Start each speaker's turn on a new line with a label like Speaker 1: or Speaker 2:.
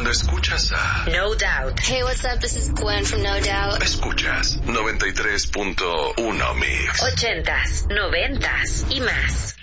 Speaker 1: cuando escuchas a
Speaker 2: No Doubt.
Speaker 3: Hey, what's up? This is Gwen from No Doubt.
Speaker 1: Escuchas 93.1 Mix.
Speaker 2: 80s, 90s y más.